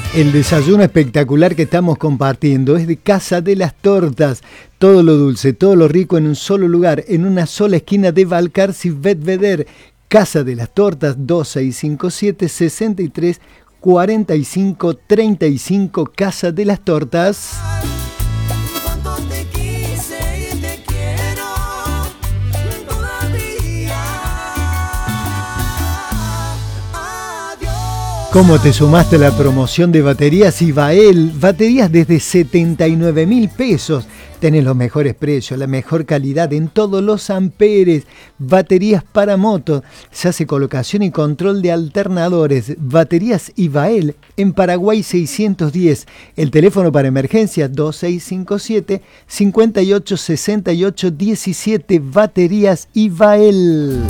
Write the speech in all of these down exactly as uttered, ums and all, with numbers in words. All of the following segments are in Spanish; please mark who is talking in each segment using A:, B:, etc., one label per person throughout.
A: El desayuno espectacular que estamos compartiendo es de Casa de las Tortas. Todo lo dulce, todo lo rico en un solo lugar, en una sola esquina de Balcarce y Belvedere. Casa de las Tortas, dos seis cinco siete, seis tres, cuatro cinco, tres cinco, Casa de las Tortas. ¿Cómo te sumaste a la promoción de baterías Ivael? Baterías desde setenta y nueve mil pesos. Tenés los mejores precios, la mejor calidad en todos los amperes. Baterías para moto. Se hace colocación y control de alternadores. Baterías Ivael en Paraguay seiscientos diez. El teléfono para emergencia dos seis cinco siete, cinco ocho seis ocho uno siete. Baterías Ivael.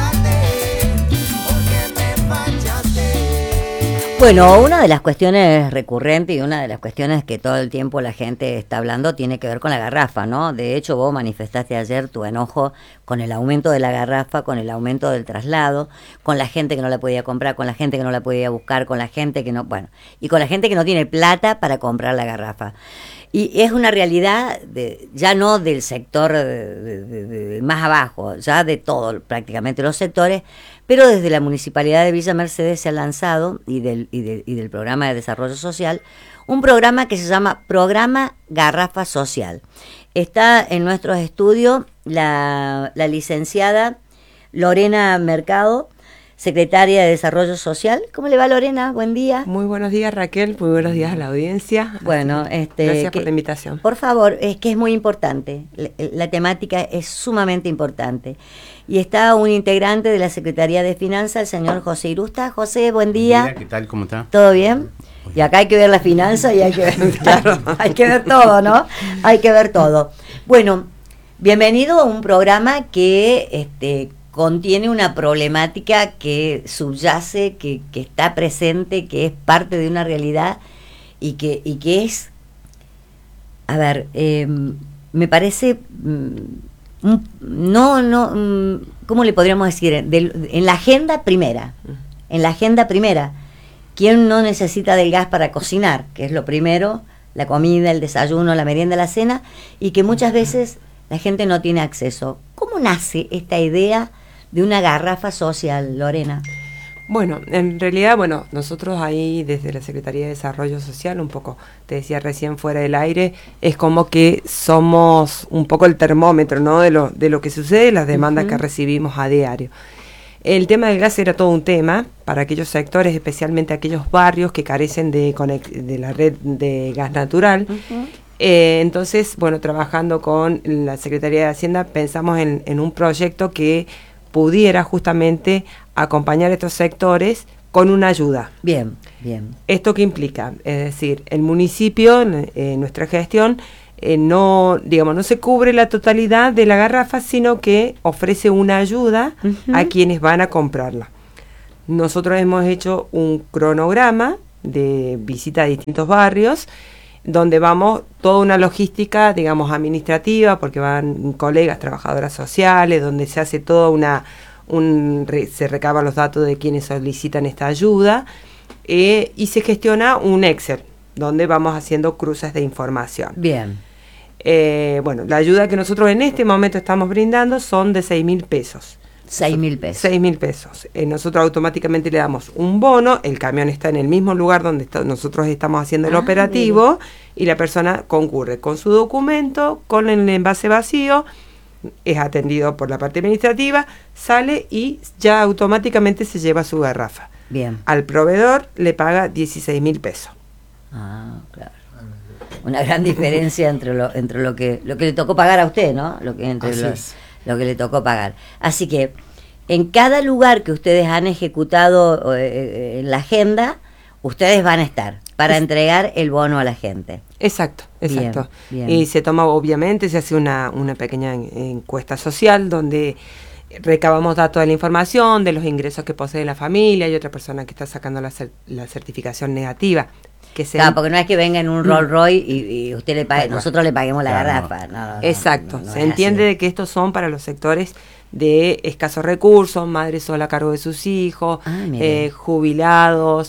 B: Bueno, una de las cuestiones recurrentes y una de las cuestiones que todo el tiempo la gente está hablando tiene que ver con la garrafa, ¿no? De hecho, vos manifestaste ayer tu enojo con el aumento de la garrafa, con el aumento del traslado, con la gente que no la podía comprar, con la gente que no la podía buscar, con la gente que no, bueno, y con la gente que no tiene plata para comprar la garrafa. Y es una realidad de, ya no del sector de, de, de, de más abajo, ya de todo, prácticamente los sectores, pero desde la Municipalidad de Villa Mercedes se ha lanzado, y del, y, de, y del Programa de Desarrollo Social, un programa que se llama Programa Garrafa Social. Está en nuestros estudios la, la licenciada Lorena Mercado, secretaria de Desarrollo Social. ¿Cómo le va, Lorena? Buen día.
C: Muy buenos días, Raquel. Muy buenos días a la audiencia.
B: Bueno, este,
C: gracias
B: que,
C: por la invitación.
B: Por favor, es que es muy importante. La, la temática es sumamente importante. Y está un integrante de la Secretaría de Finanzas, el señor José Irusta. José, buen día.
D: Buen día, ¿qué tal? ¿Cómo está?
B: ¿Todo bien? Y acá hay que ver la finanza y hay que ver, claro, hay que ver todo, ¿no? Hay que ver todo. Bueno, bienvenido a un programa que este, contiene una problemática que subyace, que, que está presente, que es parte de una realidad y que, y que es, a ver, eh, me parece, mm, no, no, mm, ¿cómo le podríamos decir? De, en la agenda primera, en la agenda primera. ¿Quién no necesita del gas para cocinar? Que es lo primero, la comida, el desayuno, la merienda, la cena, y que muchas veces la gente no tiene acceso. ¿Cómo nace esta idea de una garrafa social, Lorena?
C: Bueno, en realidad, bueno, nosotros ahí desde la Secretaría de Desarrollo Social, un poco, te decía recién fuera del aire, es como que somos un poco el termómetro, ¿no? De lo, de lo que sucede, las demandas uh-huh. que recibimos a diario. El tema del gas era todo un tema para aquellos sectores, especialmente aquellos barrios que carecen de, de la red de gas natural. Uh-huh. Eh, entonces, bueno, trabajando con la Secretaría de Hacienda, pensamos en, en un proyecto que pudiera justamente acompañar a estos sectores con una ayuda.
B: Bien, bien.
C: ¿Esto qué implica? Es decir, el municipio, en eh, nuestra gestión, Eh, no, digamos, no se cubre la totalidad de la garrafa, sino que ofrece una ayuda uh-huh. a quienes van a comprarla. Nosotros hemos hecho un cronograma de visita a distintos barrios, donde vamos toda una logística, digamos, administrativa, porque van colegas, trabajadoras sociales, donde se hace toda una, un, re, se recaban los datos de quienes solicitan esta ayuda, eh, y se gestiona un Excel, donde vamos haciendo cruces de información.
B: Bien.
C: Eh, bueno, la ayuda que nosotros en este momento estamos brindando son de seis mil pesos.
B: Seis mil pesos.
C: Seis mil pesos. Eh, nosotros automáticamente le damos un bono, el camión está en el mismo lugar donde está, nosotros estamos haciendo el ah, operativo, bien. Y la persona concurre con su documento, con el envase vacío, es atendido por la parte administrativa, sale y ya automáticamente se lleva su garrafa.
B: Bien.
C: Al proveedor le paga dieciséis mil pesos.
B: Ah, claro. Una gran diferencia entre lo entre lo que lo que le tocó pagar a usted, ¿no? Lo que entre lo, lo que le tocó pagar. Así que en cada lugar que ustedes han ejecutado eh, en la agenda, ustedes van a estar para es, entregar el bono a la gente.
C: Exacto, exacto.
B: Bien, bien.
C: Y se toma, obviamente, se hace una una pequeña encuesta social donde recabamos datos de la información, de los ingresos que posee la familia, y otra persona que está sacando la, la certificación negativa. Que se
B: claro, porque no es que venga en un Rolls Royce y, y usted le pague, claro. nosotros le paguemos la claro, garrafa. No, no,
C: exacto,
B: no, no
C: se entiende de que estos son para los sectores de escasos recursos, madre sola a cargo de sus hijos, ah, eh, jubilados,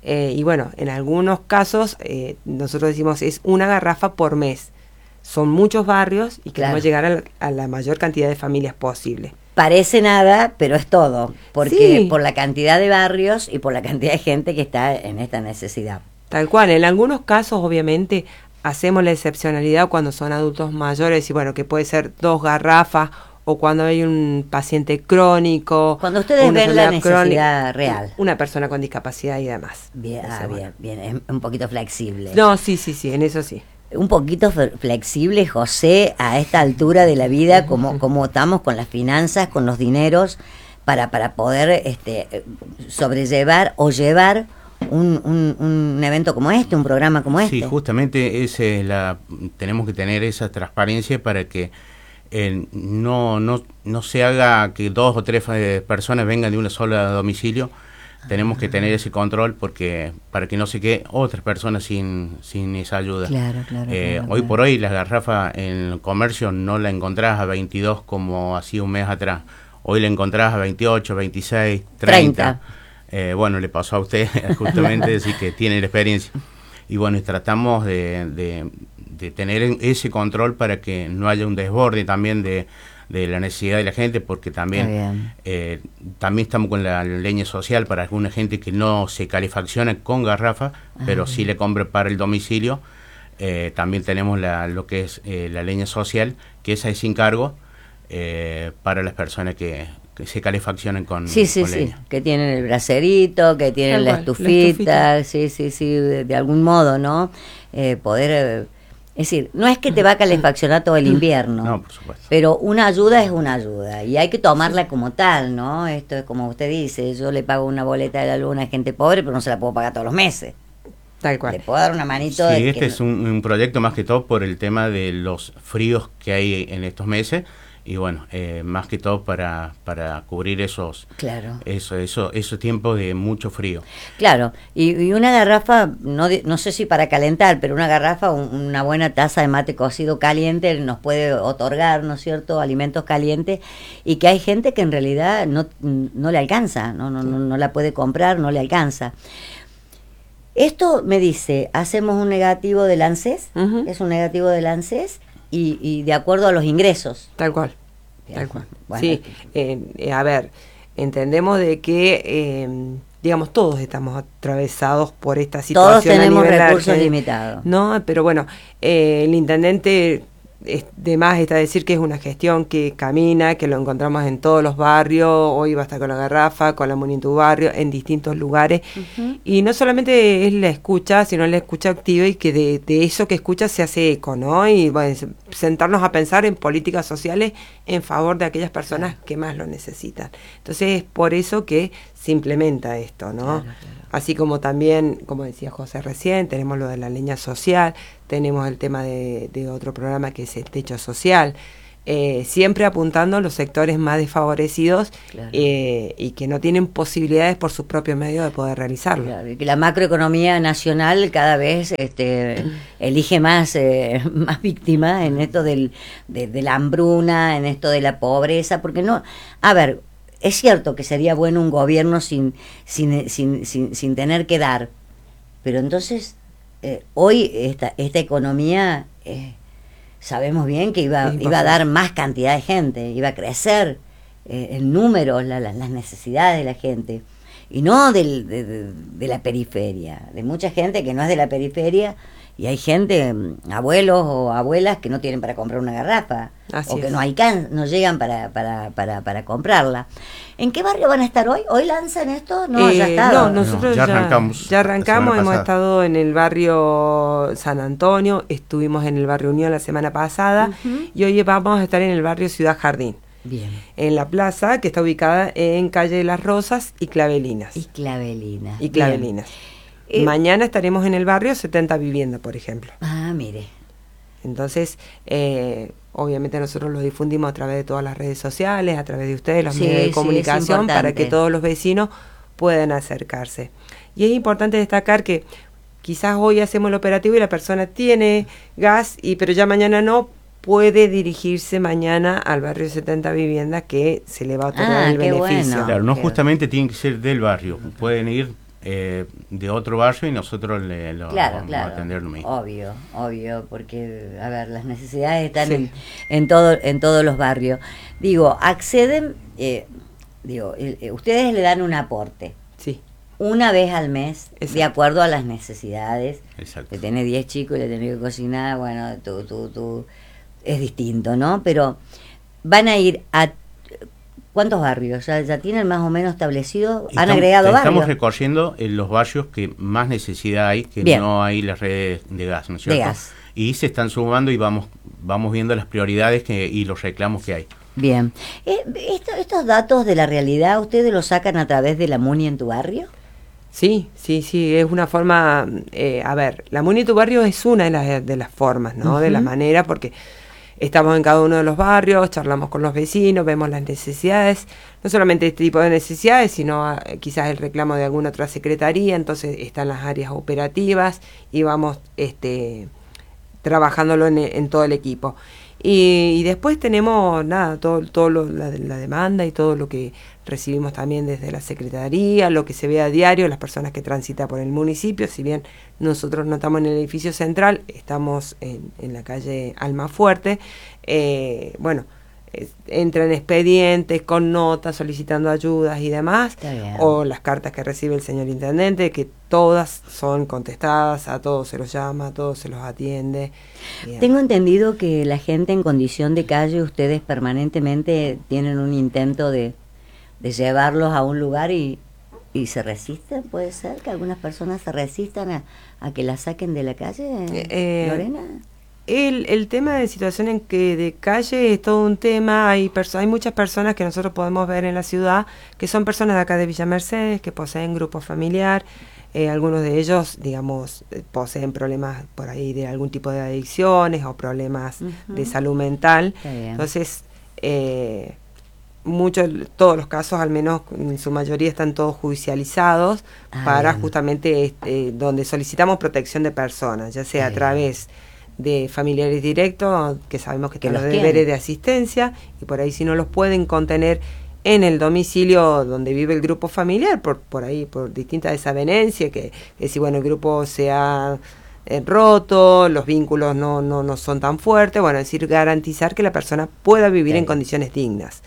C: Eh, y bueno, en algunos casos, eh, nosotros decimos es una garrafa por mes. Son muchos barrios y queremos
B: Claro.
C: llegar a la, a la mayor cantidad de familias posible.
B: Parece nada, pero es todo, porque
C: Sí.
B: por la cantidad de barrios y por la cantidad de gente que está en esta necesidad.
C: Tal cual, en algunos casos obviamente hacemos la excepcionalidad cuando son adultos mayores y bueno, que puede ser dos garrafas o cuando hay un paciente crónico.
B: Cuando ustedes
C: una
B: ven la
C: enfermedad
B: necesidad
C: crónica,
B: real.
C: Una persona con discapacidad y demás.
B: Bien,
C: Entonces,
B: ah,
C: bueno.
B: bien, bien, es un poquito flexible.
C: No, sí, sí, sí, en eso sí.
B: Un poquito fe- flexible, José, a esta altura de la vida, como, como estamos con las finanzas, con los dineros, para, para poder este, eh, sobrellevar o llevar un, un, un evento como este, un programa como este.
D: Sí, justamente ese es la, tenemos que tener esa transparencia para que eh, no, no, no se haga que dos o tres eh, personas vengan de una sola domicilio. Tenemos que tener ese control porque para que no se quede otras personas sin, sin esa ayuda.
B: Claro, claro,
D: Eh,
B: claro,
D: hoy
B: claro.
D: por hoy las garrafas en el comercio no la encontrás a veintidós como hacía un mes atrás. Hoy la encontrás a veintiocho, veintiséis, treinta.
B: treinta.
D: Eh, bueno, le pasó a usted justamente, decir que tiene la experiencia. Y bueno, y tratamos de, de, de tener ese control para que no haya un desborde también de, de la necesidad de la gente, porque
B: Está
D: también
B: bien.
D: eh, también estamos con la leña social para alguna gente que no se calefacciona con garrafa, pero sí le compra para el domicilio. Eh, también tenemos la, lo que es eh, la leña social, que esa es sin cargo eh, para las personas que, que se calefaccionan con,
B: Sí, sí,
D: con
B: sí,
D: leña.
B: que tienen el bracerito, que tienen
C: Tal
B: la
C: cual, la
B: estufita,
C: estufita.
B: sí, sí, sí, de, de algún modo, ¿no? Eh, poder, eh, es decir, no es que te va a calefaccionar todo el invierno,
D: No, por supuesto.
B: pero una ayuda es una ayuda y hay que tomarla como tal, ¿no? Esto es como usted dice, yo le pago una boleta de la luz a una gente pobre, pero no se la puedo pagar todos los meses.
C: Tal
B: Le
C: cual.
B: puedo dar una manito.
D: Sí,
B: de
D: este
B: que
D: es
B: no-
D: un, un proyecto más que todo por el tema de los fríos que hay en estos meses y bueno, eh, más que todo para, para cubrir esos,
B: Claro.
D: eso, eso, esos tiempos de mucho frío.
B: Claro, y, y una garrafa, no, de- no sé si para calentar, pero una garrafa, un- una buena taza de mate cocido caliente nos puede otorgar, ¿no es cierto?, alimentos calientes y que hay gente que en realidad no, no le alcanza, no, no, no, no la puede comprar, no le alcanza. Esto me dice, hacemos un negativo del ANSES,
C: Ujú.
B: es un negativo del ANSES y, y de acuerdo a los ingresos.
C: Tal cual.
B: Bien.
C: Tal cual.
B: Bueno.
C: Sí, eh, eh, a ver, entendemos de que, eh, digamos, todos estamos atravesados por esta situación.
B: Todos tenemos
C: a nivel
B: recursos
C: argen-
B: limitados.
C: No, pero bueno, eh, el intendente, es, de más está decir que es una gestión que camina, que lo encontramos en todos los barrios, hoy va a estar con la garrafa, con la Muni en tu barrio, en distintos lugares.
B: Ujú.
C: Y no solamente es la escucha, sino la escucha activa y que de, de eso que escucha se hace eco, ¿no? Y bueno, sentarnos a pensar en políticas sociales en favor de aquellas personas que más lo necesitan. Entonces es por eso que se implementa esto, ¿no?
B: Claro, claro.
C: Así como también, como decía José recién, tenemos lo de la leña social, tenemos el tema de, de otro programa que es el techo social, eh, siempre apuntando a los sectores más desfavorecidos
B: Claro.
C: eh, y que no tienen posibilidades por sus propios medios de poder realizarlo.
B: Claro, y que la macroeconomía nacional cada vez este, elige más, eh, más víctimas en esto del, de, de la hambruna, en esto de la pobreza, porque no, a ver, es cierto que sería bueno un gobierno sin, sin, sin, sin, sin tener que dar, pero entonces eh, hoy esta, esta economía eh, sabemos bien que iba,
C: Es
B: iba a dar más cantidad de gente, iba a crecer eh, el número, la, la, las necesidades de la gente, y no del, de, de, de la periferia, de mucha gente que no es de la periferia, y hay gente, mm, abuelos o abuelas que no tienen para comprar una garrafa,
C: Así
B: o que
C: es.
B: no alcan no llegan para, para, para, para comprarla. ¿En qué barrio van a estar hoy? ¿Hoy lanzan esto? No,
C: Eh,
B: ya está.
C: no, nosotros
D: ya
C: ya,
D: arrancamos
C: ya
D: la
C: arrancamos,
D: semana
C: hemos
D: pasada.
C: estado en el barrio San Antonio, estuvimos en el barrio Unión la semana pasada
B: Ujú.
C: y hoy vamos a estar en el barrio Ciudad Jardín,
B: Bien.
C: en la plaza que está ubicada en calle de las Rosas y Clavelinas.
B: Y Clavelina.
C: Y Clavelinas.
B: Eh,
C: Mañana estaremos en el barrio setenta Vivienda, por ejemplo.
B: Ah, mire.
C: Entonces, eh, obviamente nosotros lo difundimos a través de todas las redes sociales, a través de ustedes, los
B: Sí,
C: medios
B: sí,
C: de
B: es
C: comunicación, para
B: importante.
C: que todos los vecinos puedan acercarse. Y es importante destacar que quizás hoy hacemos el operativo y la persona tiene gas, y pero ya mañana no, puede dirigirse mañana al barrio setenta Vivienda que se le va a otorgar
B: Ah,
C: el
B: qué
C: beneficio.
B: bueno.
D: Claro, no
B: qué-
D: justamente tienen que ser del barrio, pueden ir eh, de otro barrio y nosotros le lo
B: claro,
D: vamos
B: claro,
D: a atender lo mismo.
B: Obvio, obvio, porque, a ver, las necesidades están
C: Sí.
B: en, en, todo, en todos los barrios. Digo, acceden, eh, digo, eh, ustedes le dan un aporte.
C: Sí.
B: Una vez al mes,
C: Exacto.
B: de acuerdo a las necesidades.
D: Exacto.
B: Que tenés diez chicos y le tenés que cocinar, bueno, tú, tú, tú, es distinto, ¿no? Pero van a ir a... ¿Cuántos barrios? ¿Ya, ya tienen más o menos establecido? ¿Han
D: Estamos-
B: agregado
D: Estamos
B: barrios?
D: recorriendo en los barrios que más necesidad hay, que
B: Bien.
D: no hay las redes de gas, ¿no es cierto?
B: De gas.
D: Y se están sumando y vamos vamos viendo las prioridades que y los reclamos que hay.
B: Bien. Eh, esto- ¿Estos datos de la realidad ustedes los sacan a través de la MUNI en tu barrio?
C: Sí, sí, sí, es una forma, eh, a ver, la MUNI en tu barrio es una de las, de las formas, ¿no?
B: Ujú.
C: De las maneras, porque estamos en cada uno de los barrios, charlamos con los vecinos, vemos las necesidades, no solamente este tipo de necesidades, sino ah, quizás el reclamo de alguna otra secretaría, entonces están las áreas operativas y vamos este, trabajándolo en, en todo el equipo. Y, y después tenemos, nada, todo, todo lo, la, la demanda y todo lo que recibimos también desde la Secretaría, lo que se ve a diario, las personas que transitan por el municipio, si bien nosotros no estamos en el edificio central, estamos en, en la calle Almafuerte, eh, bueno, eh, entran expedientes con notas solicitando ayudas y demás,
B: Está bien.
C: o las cartas que recibe el señor intendente, que todas son contestadas, a todos se los llama, a todos se los atiende. Bien.
B: Tengo entendido que la gente en condición de calle, ustedes permanentemente tienen un intento de, de llevarlos a un lugar y, y se resisten. ¿Puede ser que algunas personas se resistan a, a que la saquen de la calle,
C: Eh,
B: Lorena?
C: El, el tema de situación en que de calle es todo un tema. Hay perso- hay muchas personas que nosotros podemos ver en la ciudad que son personas de acá de Villa Mercedes, que poseen grupo familiar. Eh, algunos de ellos, digamos, eh, poseen problemas por ahí de algún tipo de adicciones o problemas
B: Ujú.
C: de salud mental.
B: Está bien.
C: Entonces, eh, muchos, todos los casos, al menos en su mayoría, están todos judicializados
B: Ah,
C: para
B: bien.
C: justamente este, donde solicitamos protección de personas, ya sea
B: Está
C: a
B: bien.
C: través de familiares directos, que sabemos que
B: Que
C: están los
B: los
C: deberes
B: tienen.
C: de asistencia, y por ahí si no los pueden contener en el domicilio donde vive el grupo familiar, por, por ahí, por distintas desavenencias, que, que si bueno, el grupo se ha eh, roto, los vínculos no, no, no son tan fuertes, bueno, es decir, garantizar que la persona pueda vivir
B: Sí.
C: en condiciones dignas.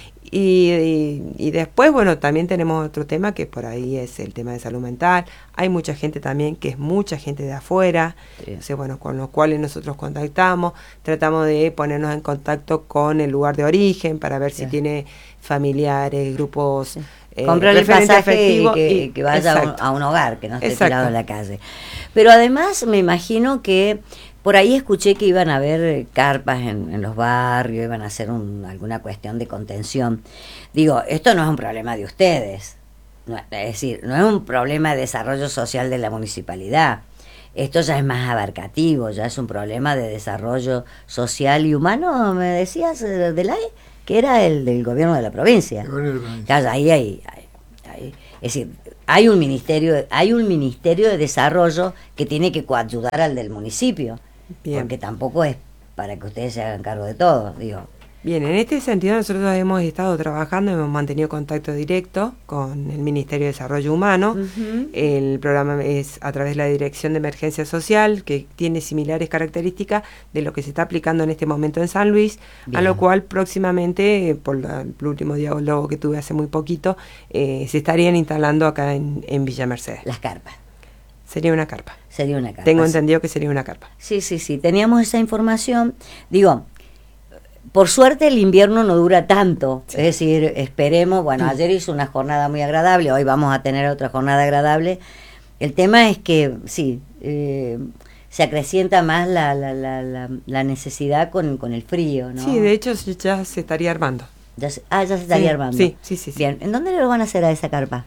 C: Y, y, y después, bueno, también tenemos otro tema que por ahí es el tema de salud mental. Hay mucha gente también que es mucha gente de afuera,
B: Sí.
C: o sea, bueno, con los cuales nosotros contactamos, tratamos de ponernos en contacto con el lugar de origen para ver si
B: Sí.
C: tiene familiares, grupos.
B: Sí.
C: eh,
B: Comprarle el
C: referentes
B: pasaje y
C: afectivos
B: que,
C: y-
B: que vaya a un,
C: exacto.
B: a un hogar, que no esté
C: Exacto.
B: tirado en la calle. Pero además me imagino que por ahí escuché que iban a haber eh, carpas en, en los barrios, iban a hacer un- alguna cuestión de contención. Digo, esto no es un problema de ustedes, no, es decir, no es un problema de desarrollo social de la municipalidad. Esto ya es más abarcativo, ya es un problema de desarrollo social y humano, me decías, eh, de la E, que era el del gobierno de la provincia. Claro, ahí hay, hay- hay- es decir, hay un ministerio, hay un ministerio de desarrollo que tiene que coayudar al del municipio,
C: Bien.
B: porque tampoco es para que ustedes se hagan cargo de todo, digo.
C: Bien, en este sentido nosotros hemos estado trabajando, hemos mantenido contacto directo con el Ministerio de Desarrollo Humano.
B: Ujú.
C: El programa es a través de la Dirección de Emergencia Social, que tiene similares características de lo que se está aplicando en este momento en San Luis,
B: Bien.
C: a lo cual próximamente, eh, por la- el último diálogo que tuve hace muy poquito, eh, se estarían instalando acá en, en Villa Mercedes.
B: Las carpas,
C: Sería una carpa.
B: sería una carpa.
C: Tengo
B: sí.
C: entendido que sería una carpa.
B: Sí, sí, sí, teníamos esa información. Digo, por suerte el invierno no dura tanto, es decir, esperemos, bueno, ayer hizo una jornada muy agradable, hoy vamos a tener otra jornada agradable. El tema es que, sí, eh, se acrecienta más la, la, la, la, la necesidad con, con el frío, ¿no?
C: Sí, de hecho ya se estaría armando.
B: Ya se- ah, ya se estaría
C: Sí,
B: armando.
C: sí, sí, sí, sí.
B: Bien, ¿en dónde lo van a hacer a esa carpa?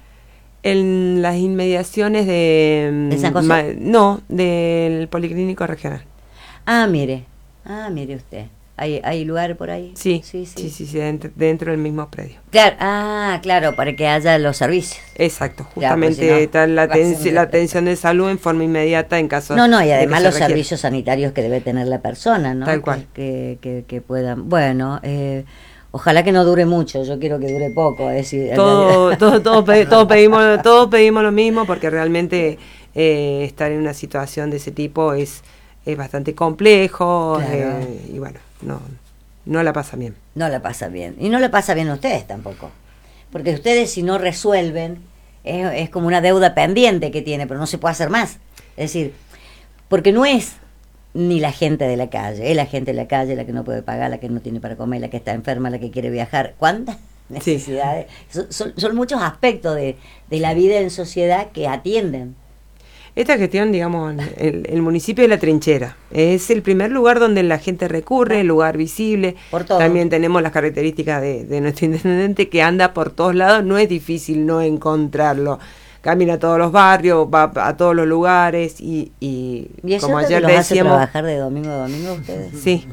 C: En las inmediaciones de...
B: ¿De San José?
C: Ma- no, del Policlínico Regional.
B: Ah, mire, ah, mire usted. ¿Hay, hay lugar por ahí?
C: Sí,
B: sí,
C: sí, sí, sí, dentro, dentro del mismo predio.
B: Claro, ah, claro, para que haya los servicios.
C: Exacto,
B: Ya,
C: justamente
B: pues, si no,
C: está la,
B: va a ser
C: atenci-
B: un-
C: la atención de salud en forma inmediata en caso
B: No, no, y
C: de que
B: además
C: se
B: los
C: requiera.
B: servicios sanitarios que debe tener la persona, ¿no?
C: Tal cual.
B: Que, que, que, que puedan. Bueno, eh, Ojalá que no dure mucho, yo quiero que dure poco. Es decir,
C: todo, todo, todo, pe- todos pedimos, todos pedimos lo mismo, porque realmente eh, estar en una situación de ese tipo es, es bastante complejo,
B: Claro.
C: eh, y bueno, no, no la pasa bien.
B: No la pasa bien. Y no la pasa bien a ustedes tampoco. Porque ustedes si no resuelven, es, es como una deuda pendiente que tiene, pero no se puede hacer más. Es decir, porque no es ni la gente de la calle, es la gente de la calle la que no puede pagar, la que no tiene para comer, la que está enferma, la que quiere viajar. ¿Cuántas necesidades? Sí. Son, son, son muchos aspectos de, de la vida en sociedad que atienden.
C: Esta gestión, digamos, el, el municipio de La Trinchera es el primer lugar donde la gente recurre, el lugar visible.
B: Por todo.
C: También tenemos las características de, de nuestro intendente, que anda por todos lados, no es difícil no encontrarlo. Camina a todos los barrios, va a todos los lugares y, y,
B: ¿Y es
C: como
B: cierto
C: ayer
B: que los hace
C: decíamos...
B: trabajar de domingo a domingo ustedes?
C: Sí.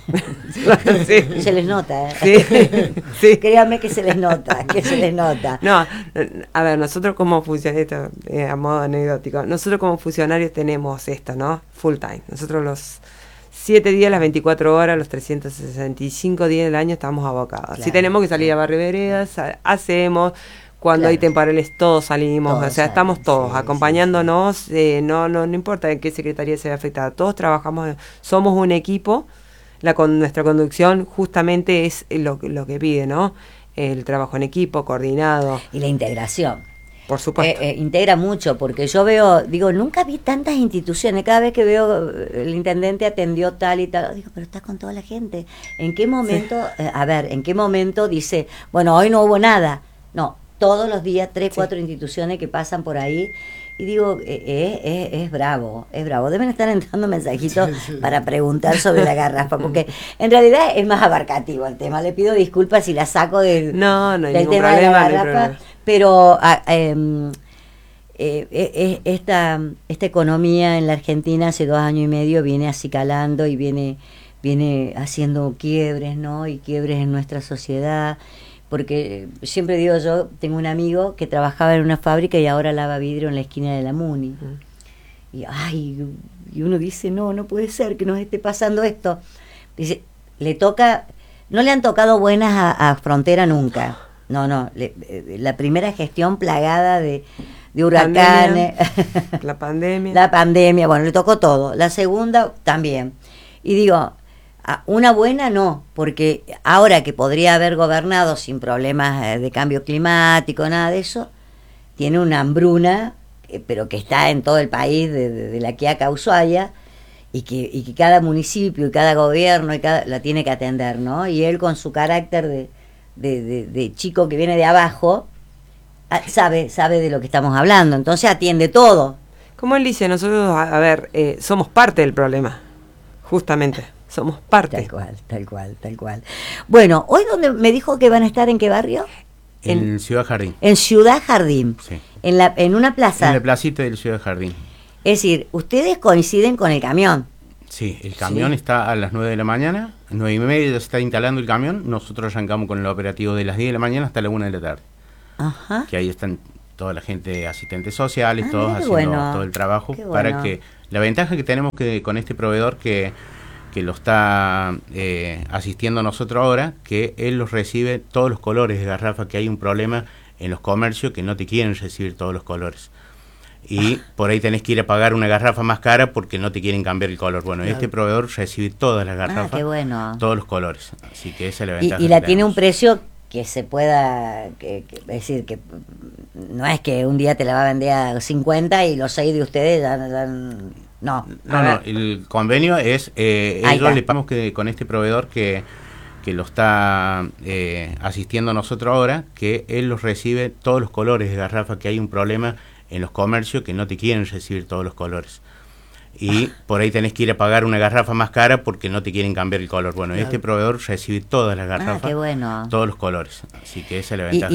B: Sí. Se les nota, ¿eh?
C: Sí, sí.
B: Créanme que se les nota, que se les nota.
C: No, a ver, nosotros como funcionarios, eh, a modo anecdótico, nosotros como funcionarios tenemos esto, ¿no? Full time. Nosotros los siete días, las veinticuatro horas, los trescientos sesenta y cinco días del año estamos abocados.
B: Claro.
C: Si tenemos que salir a barrer veredas, hacemos... Cuando
B: Claro.
C: hay temporales todos salimos,
B: Todos
C: o sea, estamos
B: salen,
C: todos
B: sí,
C: acompañándonos,
B: sí, sí.
C: Eh, no, no no importa en qué secretaría se ve afectada, todos trabajamos, somos un equipo, la con nuestra conducción justamente es lo, lo que pide, ¿no? El trabajo en equipo, coordinado,
B: Y la integración.
C: por supuesto.
B: Eh, eh, integra mucho, porque yo veo, digo, nunca vi tantas instituciones. Cada vez que veo eh, el intendente atendió tal y tal, digo, pero está con toda la gente. ¿En qué momento, sí. eh, a ver, en qué momento dice, bueno, hoy no hubo nada? No, todos los días, tres, sí. cuatro instituciones que pasan por ahí. Y digo, eh, eh, eh, es bravo, es bravo. Deben estar entrando mensajitos sí, sí. para preguntar sobre la garrafa, porque en realidad es más abarcativo el tema. Le pido disculpas si la saco del,
C: no, no hay
B: del tema
C: problema,
B: de la garrafa,
C: no
B: pero a, eh, eh, eh, esta, esta economía en la Argentina hace dos años y medio viene acicalando y viene, viene haciendo quiebres, ¿no? Y quiebres en nuestra sociedad. Porque siempre digo, yo tengo un amigo que trabajaba en una fábrica y ahora lava vidrio en la esquina de la Muni. Mm. Y, ay, y uno dice, no, no puede ser que nos esté pasando esto. Dice, le toca, no le han tocado buenas a, a Frontera nunca. No, no, le, la primera gestión plagada de, de huracanes.
C: Pandemia, la pandemia.
B: La pandemia, bueno, le tocó todo. La segunda también. Y digo... Una buena no, porque ahora que podría haber gobernado sin problemas de cambio climático, nada de eso, tiene una hambruna, pero que está en todo el país, de, de, de la Quiaca a Ushuaia, y que, y que cada municipio y cada gobierno y cada, la tiene que atender, ¿no? Y él con su carácter de, de, de, de chico que viene de abajo, sabe, sabe de lo que estamos hablando, entonces atiende todo.
C: Como él dice, nosotros, a, a ver, eh, somos parte del problema, justamente. Somos parte.
B: Tal cual, tal cual, tal cual. Bueno, hoy donde me dijo que van a estar, ¿en qué barrio?
D: En, en Ciudad Jardín.
B: En Ciudad Jardín.
D: Sí.
B: En la en una plaza.
D: En la placita del Ciudad Jardín.
B: Es decir, ustedes coinciden con el camión.
D: Sí, el camión
B: sí.
D: está a las nueve de la mañana, nueve y media se está instalando el camión, nosotros arrancamos con el operativo de las diez de la mañana hasta la una de la tarde.
B: Ajá.
D: Que ahí están toda la gente, asistentes sociales,
B: ah,
D: todos haciendo
B: bueno.
D: todo el trabajo.
B: Qué
D: Para
B: bueno.
D: que, la ventaja que tenemos que con este proveedor que... que lo está eh, asistiendo a nosotros ahora, que él los recibe todos los colores de garrafa, que hay un problema en los comercios que no te quieren recibir todos los colores. Y ah. por ahí tenés que ir a pagar una garrafa más cara porque no te quieren cambiar el color. Bueno, claro. Este proveedor recibe todas las garrafas,
B: ah, qué bueno.
D: todos los colores. Así que esa es la ventaja.
B: Y, y la tiene un precio que se pueda, que, que, es decir, que no es que un día te la va a vender a cincuenta y los seis de ustedes ya... ya No,
D: no, no, el convenio es, eh, ellos le pagamos que con este proveedor que, que lo está eh, asistiendo a nosotros ahora, que él los recibe todos los colores de garrafa, que hay un problema en los comercios que no te quieren recibir todos los colores. Y ah. por ahí tenés que ir a pagar una garrafa más cara porque no te quieren cambiar el color. Bueno, claro. Este proveedor recibe todas las garrafas,
B: ah, qué bueno.
D: todos los colores. Así que esa es la ventaja.
B: Y,